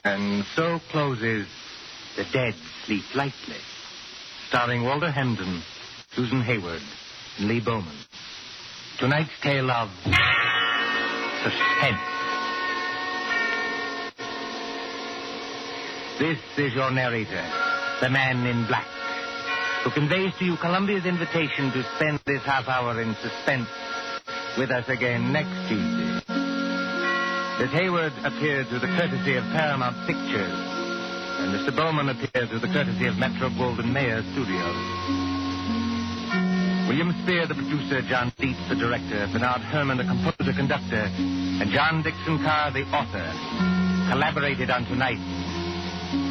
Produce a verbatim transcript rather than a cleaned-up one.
And so closes The Dead Sleep Lightly, starring Walter Hamden, Susan Hayward, and Lee Bowman. Tonight's tale of suspense. This is your narrator, the man in black, who conveys to you Columbia's invitation to spend this half hour in suspense with us again next Tuesday. Miss Hayward appeared through the courtesy of Paramount Pictures, and Mister Bowman appeared through the courtesy of Metro-Goldwyn-Mayer Studios. William Spear, the producer, John Dietz, the director, Bernard Herrmann, the composer-conductor, and John Dixon Carr, the author, collaborated on tonight's